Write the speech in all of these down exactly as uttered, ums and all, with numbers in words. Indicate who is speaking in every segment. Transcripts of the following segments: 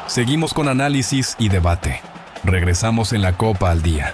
Speaker 1: Seguimos con análisis y debate. Regresamos en la Copa al Día.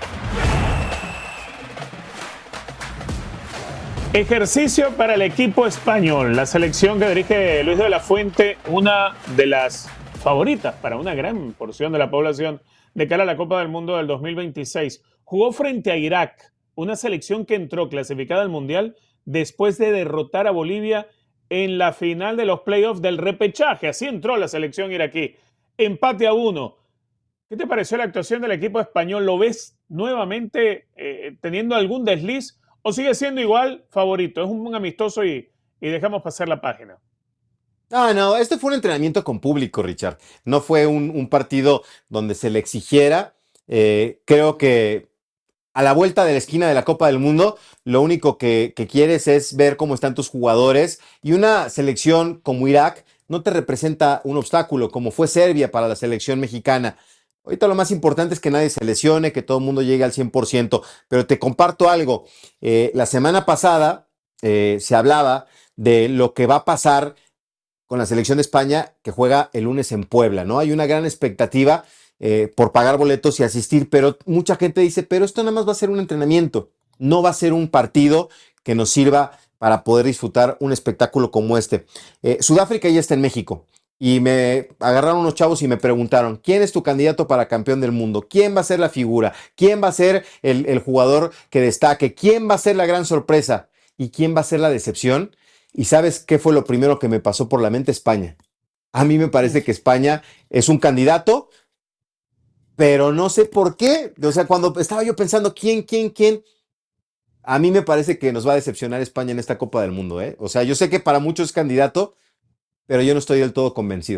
Speaker 2: Ejercicio para el equipo español, la selección que dirige Luis de la Fuente, una de las favoritas para una gran porción de la población de cara a la Copa del Mundo del dos mil veintiséis. Jugó frente a Irak, una selección que entró clasificada al Mundial después de derrotar a Bolivia en la final de los playoffs del repechaje. Así entró la selección iraquí. Empate a uno. ¿Qué te pareció la actuación del equipo español? ¿Lo ves nuevamente eh, teniendo algún desliz o sigue siendo igual favorito? Es un, un amistoso y, y dejamos pasar la página.
Speaker 3: Ah, no, este fue un entrenamiento con público, Richard. No fue un, un partido donde se le exigiera. Eh, creo que a la vuelta de la esquina de la Copa del Mundo, lo único que, que quieres es ver cómo están tus jugadores. Y una selección como Irak no te representa un obstáculo, como fue Serbia para la selección mexicana. Ahorita lo más importante es que nadie se lesione, que todo el mundo llegue al cien por ciento. Pero te comparto algo. Eh, la semana pasada eh, se hablaba de lo que va a pasar con la selección de España que juega el lunes en Puebla, ¿no? Hay una gran expectativa eh, por pagar boletos y asistir, pero mucha gente dice, pero esto nada más va a ser un entrenamiento, no va a ser un partido que nos sirva para poder disfrutar un espectáculo como este. Eh, Sudáfrica ya está en México y me agarraron unos chavos y me preguntaron, ¿quién es tu candidato para campeón del mundo? ¿Quién va a ser la figura? ¿Quién va a ser el, el jugador que destaque? ¿Quién va a ser la gran sorpresa? ¿Y quién va a ser la decepción? ¿Y sabes qué fue lo primero que me pasó por la mente? España. A mí me parece que España es un candidato, pero no sé por qué. O sea, cuando estaba yo pensando, ¿quién, quién, quién? A mí me parece que nos va a decepcionar España en esta Copa del Mundo, ¿eh? O sea, yo sé que para muchos es candidato, pero yo no estoy del todo convencido.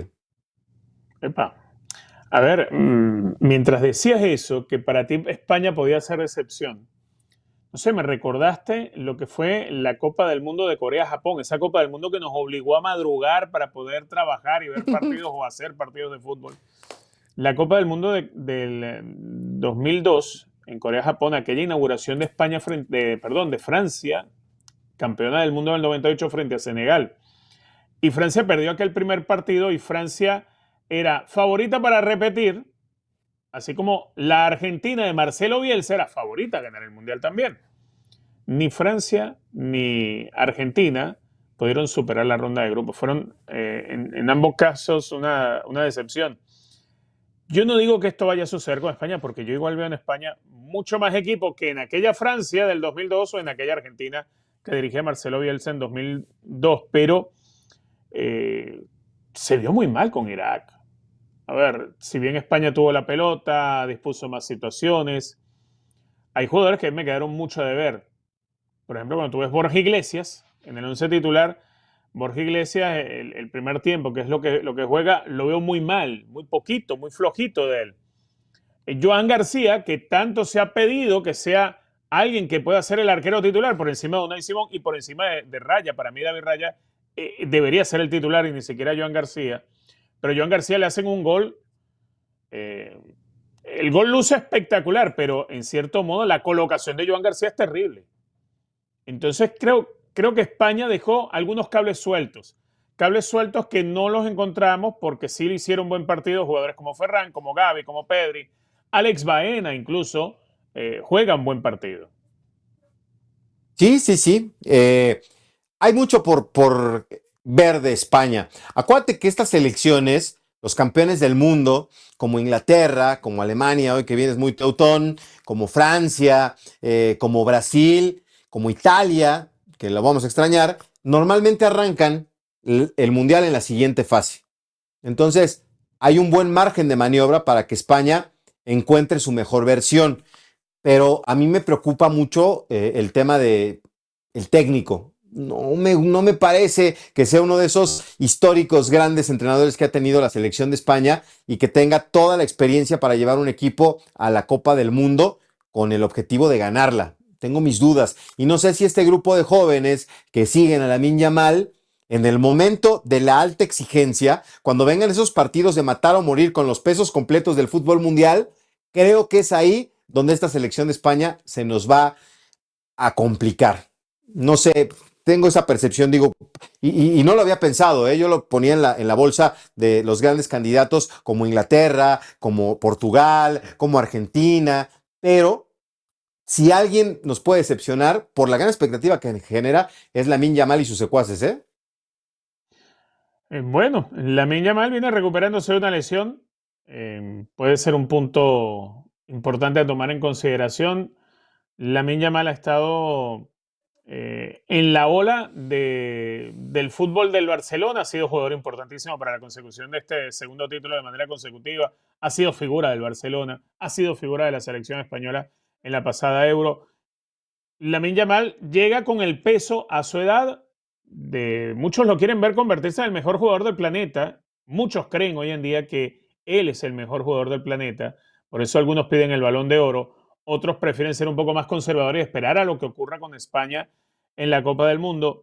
Speaker 2: Epa. A ver, mmm, mientras decías eso, que para ti España podía ser decepción, no sé, me recordaste lo que fue la Copa del Mundo de Corea-Japón, esa Copa del Mundo que nos obligó a madrugar para poder trabajar y ver partidos o hacer partidos de fútbol. La Copa del Mundo de, del dos mil dos en Corea-Japón, aquella inauguración de España frente, de, perdón, de Francia, campeona del mundo del noventa y ocho frente a Senegal. Y Francia perdió aquel primer partido y Francia era favorita para repetir, así como la Argentina de Marcelo Bielsa era favorita a ganar el Mundial también. Ni Francia ni Argentina pudieron superar la ronda de grupos. Fueron eh, en, en ambos casos una, una decepción. Yo no digo que esto vaya a suceder con España, porque yo igual veo en España mucho más equipo que en aquella Francia del dos mil dos o en aquella Argentina que dirigía Marcelo Bielsa en dos mil dos, pero eh, se vio muy mal con Irak. A ver, si bien España tuvo la pelota, dispuso más situaciones, hay jugadores que me quedaron mucho de ver. Por ejemplo, cuando tú ves Borja Iglesias en el once titular, Borja Iglesias, el, el primer tiempo, que es lo que, lo que juega, lo veo muy mal, muy poquito, muy flojito de él. Joan García, que tanto se ha pedido que sea alguien que pueda ser el arquero titular por encima de Unai Simón y por encima de, de Raya. Para mí David Raya eh, debería ser el titular y ni siquiera Joan García. Pero Joan García le hacen un gol. Eh, el gol luce espectacular, pero en cierto modo la colocación de Joan García es terrible. Entonces creo, creo que España dejó algunos cables sueltos. Cables sueltos que no los encontramos porque sí le hicieron buen partido jugadores como Ferran, como Gavi, como Pedri. Alex Baena incluso eh, juega un buen partido.
Speaker 3: Sí, sí, sí. Eh, hay mucho por, por ver de España. Acuérdate que estas selecciones, los campeones del mundo, como Inglaterra, como Alemania, hoy que vienes muy teutón, como Francia, eh, como Brasil, como Italia, que lo vamos a extrañar, normalmente arrancan el, el Mundial en la siguiente fase. Entonces, hay un buen margen de maniobra para que España encuentre su mejor versión. Pero a mí me preocupa mucho eh, el tema de el técnico. No me, no me parece que sea uno de esos históricos grandes entrenadores que ha tenido la selección de España y que tenga toda la experiencia para llevar un equipo a la Copa del Mundo con el objetivo de ganarla. Tengo mis dudas. Y no sé si este grupo de jóvenes que siguen a Lamine Yamal, en el momento de la alta exigencia, cuando vengan esos partidos de matar o morir con los pesos completos del fútbol mundial, creo que es ahí donde esta selección de España se nos va a complicar. No sé, tengo esa percepción, digo, y, y- y no lo había pensado, ¿eh? Yo lo ponía en la, en la bolsa de los grandes candidatos como Inglaterra, como Portugal, como Argentina, pero si alguien nos puede decepcionar por la gran expectativa que genera es Lamine Yamal y sus secuaces, ¿eh?
Speaker 2: Eh, bueno, Lamine Yamal viene recuperándose de una lesión. Eh, puede ser un punto importante a tomar en consideración. Lamine Yamal ha estado eh, en la ola de- del fútbol del Barcelona, ha sido jugador importantísimo para la consecución de este segundo título de manera consecutiva, ha sido figura del Barcelona, ha sido figura de la selección española en la pasada Euro. Lamine Yamal llega con el peso a su edad de muchos lo quieren ver convertirse en el mejor jugador del planeta. Muchos creen hoy en día que él es el mejor jugador del planeta. Por eso algunos piden el Balón de Oro. Otros prefieren ser un poco más conservadores y esperar a lo que ocurra con España en la Copa del Mundo.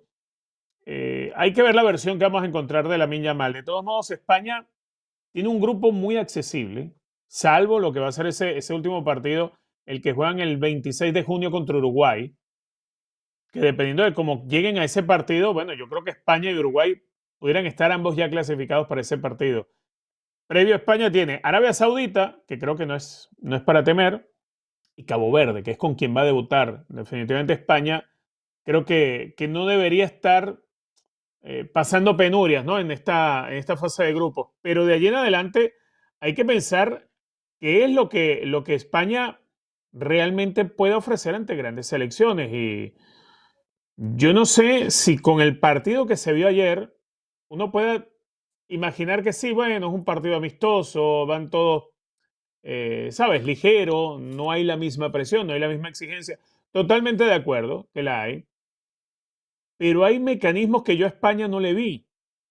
Speaker 2: Eh, hay que ver la versión que vamos a encontrar de Lamine Yamal. De todos modos, España tiene un grupo muy accesible, salvo lo que va a ser ese, ese último partido, el que juegan el veintiséis de junio contra Uruguay, que dependiendo de cómo lleguen a ese partido, bueno, yo creo que España y Uruguay pudieran estar ambos ya clasificados para ese partido. Previo a España tiene Arabia Saudita, que creo que no es, no es para temer, y Cabo Verde, que es con quien va a debutar. Definitivamente España creo que, que no debería estar eh, pasando penurias, ¿no? En esta, en esta fase de grupos. Pero de allí en adelante hay que pensar qué es lo que, lo que España realmente puede ofrecer ante grandes selecciones. Y yo no sé si con el partido que se vio ayer, uno puede imaginar que sí, bueno, es un partido amistoso, van todos, eh, ¿sabes? Ligero, no hay la misma presión, no hay la misma exigencia. Totalmente de acuerdo que la hay, pero hay mecanismos que yo a España no le vi.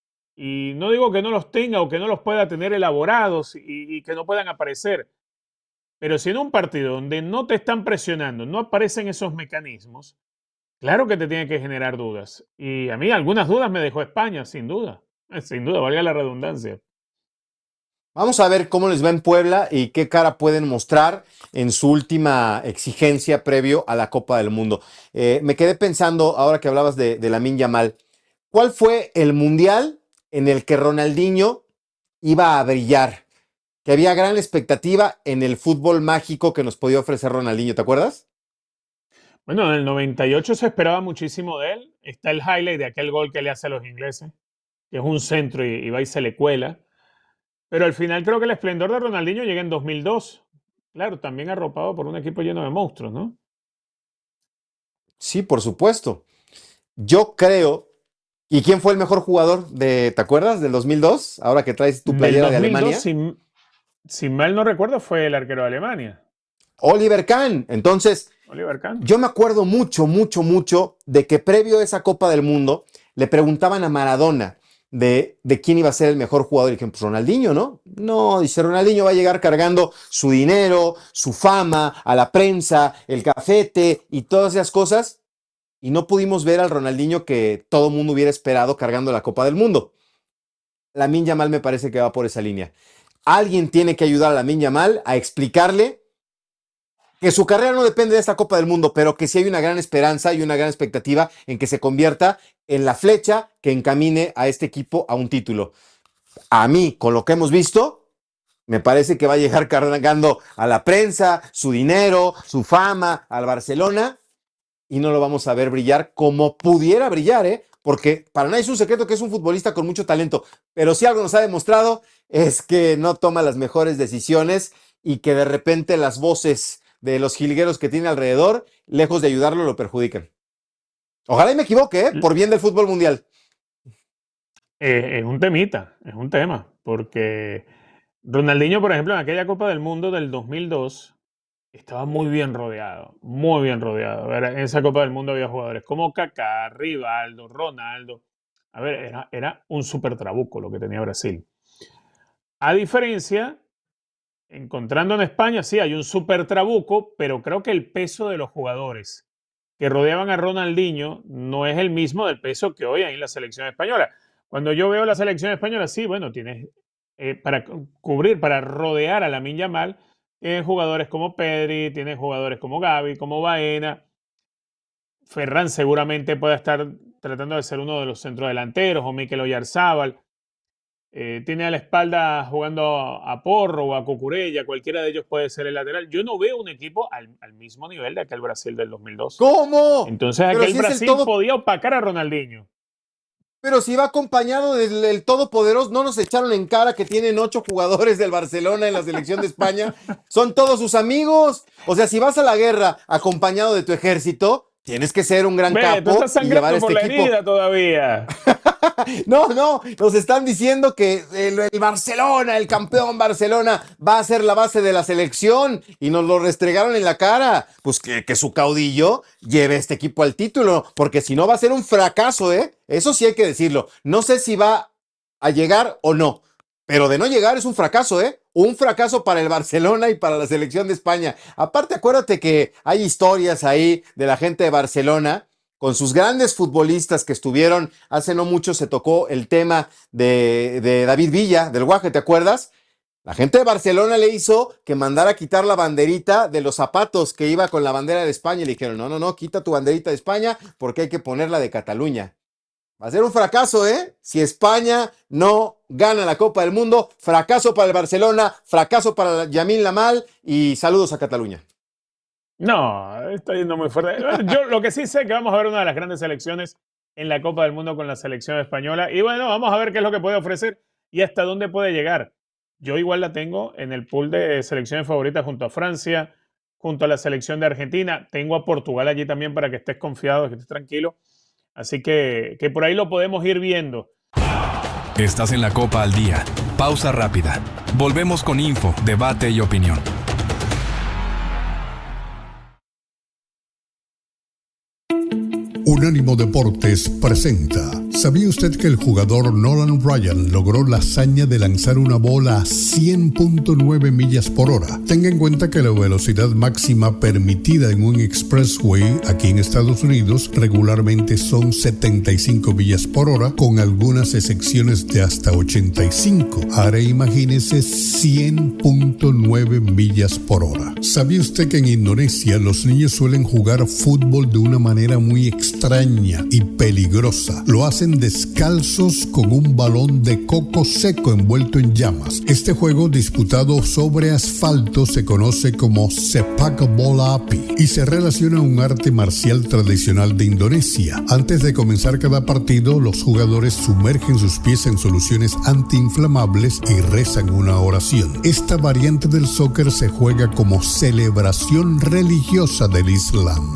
Speaker 2: Y no digo que no los tenga o que no los pueda tener elaborados y, y que no puedan aparecer, pero si en un partido donde no te están presionando no aparecen esos mecanismos, claro que te tiene que generar dudas. Y a mí algunas dudas me dejó España, sin duda. Sin duda, valga la redundancia.
Speaker 3: Vamos a ver cómo les va en Puebla y qué cara pueden mostrar en su última exigencia previo a la Copa del Mundo. Eh, me quedé pensando, ahora que hablabas de, de Lamine Yamal, ¿cuál fue el mundial en el que Ronaldinho iba a brillar? Que había gran expectativa en el fútbol mágico que nos podía ofrecer Ronaldinho, ¿te acuerdas?
Speaker 2: Bueno, en el noventa y ocho se esperaba muchísimo de él. Está el highlight de aquel gol que le hace a los ingleses, que es un centro y, y va y se le cuela. Pero al final creo que el esplendor de Ronaldinho llega en dos mil dos. Claro, también arropado por un equipo lleno de monstruos, ¿no?
Speaker 3: Sí, por supuesto. Yo creo. ¿Y quién fue el mejor jugador de, ¿te acuerdas? Del dos mil dos, ahora que traes tu
Speaker 2: Del
Speaker 3: playera de
Speaker 2: dos mil dos,
Speaker 3: Alemania.
Speaker 2: si, si mal no recuerdo, fue el arquero de Alemania,
Speaker 3: Oliver Kahn. Entonces,
Speaker 2: Oliver Kahn.
Speaker 3: yo me acuerdo mucho, mucho, mucho de que previo a esa Copa del Mundo le preguntaban a Maradona de, de quién iba a ser el mejor jugador. Y dijeron, pues Ronaldinho, ¿no? No, dice, Ronaldinho va a llegar cargando su dinero, su fama, a la prensa, el cafete y todas esas cosas. Y no pudimos ver al Ronaldinho que todo el mundo hubiera esperado cargando la Copa del Mundo. Lamine Yamal me parece que va por esa línea. Alguien tiene que ayudar a Lamine Yamal a explicarle que su carrera no depende de esta Copa del Mundo, pero que sí hay una gran esperanza y una gran expectativa en que se convierta en la flecha que encamine a este equipo a un título. A mí, con lo que hemos visto, me parece que va a llegar cargando a la prensa, su dinero, su fama, al Barcelona, y no lo vamos a ver brillar como pudiera brillar, ¿eh? Porque para nadie es un secreto que es un futbolista con mucho talento, pero si algo nos ha demostrado es que no toma las mejores decisiones y que de repente las voces de los jilgueros que tiene alrededor, lejos de ayudarlo, lo perjudican. Ojalá y me equivoque, ¿eh? Por bien del fútbol mundial.
Speaker 2: Eh, es un temita, es un tema, porque Ronaldinho, por ejemplo, en aquella Copa del Mundo del dos mil dos, estaba muy bien rodeado, muy bien rodeado. A ver, en esa Copa del Mundo había jugadores como Kaká, Rivaldo, Ronaldo. A ver, era, era un super trabuco lo que tenía Brasil. A diferencia, encontrando en España, sí, hay un super trabuco, pero creo que el peso de los jugadores que rodeaban a Ronaldinho no es el mismo del peso que hoy hay en la selección española. Cuando yo veo la selección española, sí, bueno, tienes eh, para cubrir, para rodear a Lamine Yamal, tienes jugadores como Pedri, tienes jugadores como Gavi, como Baena. Ferran seguramente pueda estar tratando de ser uno de los centrodelanteros, o Mikel Oyarzábal. Eh, tiene a la espalda jugando a, a Porro o a Cucurella, cualquiera de ellos puede ser el lateral. Yo no veo un equipo al, al mismo nivel de aquel Brasil del dos mil dos.
Speaker 3: ¿Cómo?
Speaker 2: Entonces
Speaker 3: Pero
Speaker 2: aquel
Speaker 3: si es el
Speaker 2: Brasil
Speaker 3: todo-
Speaker 2: podía opacar a Ronaldinho.
Speaker 3: Pero si va acompañado del, del todopoderoso, no nos echaron en cara que tienen ocho jugadores del Barcelona en la selección de España. Son todos sus amigos. O sea, si vas a la guerra acompañado de tu ejército, tienes que ser un gran
Speaker 2: Ve, tú
Speaker 3: capo
Speaker 2: estás
Speaker 3: y llevar
Speaker 2: sangrando
Speaker 3: a
Speaker 2: por
Speaker 3: este
Speaker 2: la
Speaker 3: equipo.
Speaker 2: herida todavía.
Speaker 3: No, no, nos están diciendo que el, el Barcelona, el campeón Barcelona, va a ser la base de la selección y nos lo restregaron en la cara. Pues que, que su caudillo lleve este equipo al título, porque si no va a ser un fracaso, ¿eh? Eso sí hay que decirlo. No sé si va a llegar o no, pero de no llegar es un fracaso, ¿eh? Un fracaso para el Barcelona y para la selección de España. Aparte, acuérdate que hay historias ahí de la gente de Barcelona con sus grandes futbolistas que estuvieron, hace no mucho se tocó el tema de, de David Villa, del Guaje, ¿te acuerdas? La gente de Barcelona le hizo que mandara a quitar la banderita de los zapatos que iba con la bandera de España y le dijeron, no, no, no, quita tu banderita de España porque hay que ponerla de Cataluña. Va a ser un fracaso, ¿eh? Si España no gana la Copa del Mundo, fracaso para el Barcelona, fracaso para Yamil Lamal y saludos a Cataluña.
Speaker 2: No, está yendo muy fuerte. Yo lo que sí sé es que vamos a ver una de las grandes selecciones en la Copa del Mundo con la selección española. Y bueno, vamos a ver qué es lo que puede ofrecer y hasta dónde puede llegar. Yo igual la tengo en el pool de selecciones favoritas junto a Francia, junto a la selección de Argentina. Tengo a Portugal allí también para que estés confiado, que estés tranquilo. Así que, que por ahí lo podemos ir viendo.
Speaker 1: Estás en la Copa al Día. Pausa rápida. Volvemos con info, debate y opinión.
Speaker 4: Unánimo Deportes presenta. ¿Sabía usted que el jugador Nolan Ryan logró la hazaña de lanzar una bola a cien punto nueve millas por hora? Tenga en cuenta que la velocidad máxima permitida en un expressway aquí en Estados Unidos regularmente son setenta y cinco millas por hora, con algunas excepciones de hasta ochenta y cinco. Ahora imagínese cien punto nueve millas por hora. ¿Sabía usted que en Indonesia los niños suelen jugar fútbol de una manera muy extraña y peligrosa? Lo hacen descalzos con un balón de coco seco envuelto en llamas. Este juego disputado sobre asfalto se conoce como sepak bola api y se relaciona a un arte marcial tradicional de Indonesia. Antes de comenzar cada partido, los jugadores sumergen sus pies en soluciones antiinflamables y rezan una oración. Esta variante del soccer se juega como celebración religiosa del Islam.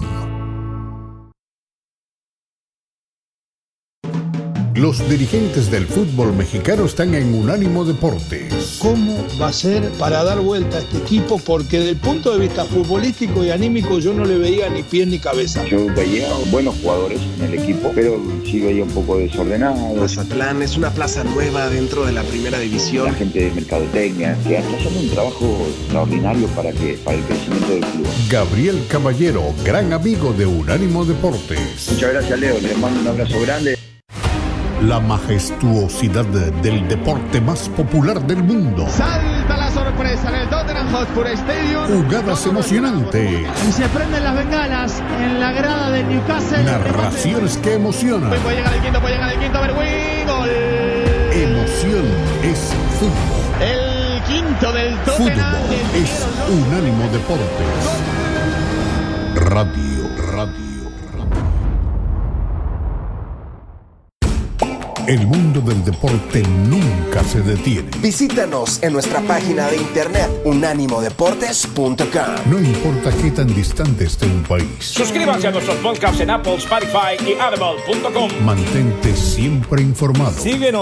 Speaker 4: Los dirigentes del fútbol mexicano están en Unánimo Deportes.
Speaker 5: ¿Cómo va a ser para dar vuelta a este equipo? Porque desde el punto de vista futbolístico y anímico yo no le veía ni pie ni cabeza.
Speaker 6: Yo veía buenos jugadores en el equipo, pero sí veía un poco desordenado.
Speaker 7: Mazatlán es una plaza nueva dentro de la primera división.
Speaker 6: La gente de mercadotecnia, que está haciendo un trabajo extraordinario para, que, para el crecimiento del club.
Speaker 4: Gabriel Caballero, gran amigo de Unánimo Deportes.
Speaker 6: Muchas gracias, Leo. Les mando un abrazo grande.
Speaker 4: La majestuosidad del deporte más popular del mundo.
Speaker 8: Salta la sorpresa en el Tottenham Hotspur Stadium.
Speaker 4: Jugadas emocionantes.
Speaker 8: Y se prenden las bengalas en la grada del Newcastle.
Speaker 4: Narraciones que emocionan.
Speaker 8: Puede llegar el quinto, puede llegar el quinto. Berwin, gol.
Speaker 4: Emoción es fútbol.
Speaker 8: El quinto del Tottenham.
Speaker 4: Fútbol es Unánimo Deportes. Radio, radio. El mundo del deporte nunca se detiene.
Speaker 7: Visítanos en nuestra página de internet unánimo deportes punto com.
Speaker 4: No importa qué tan distante esté un país.
Speaker 9: Suscríbanse a nuestros podcasts en Apple, Spotify y Audible punto com.
Speaker 4: Mantente siempre informado.
Speaker 9: Síguenos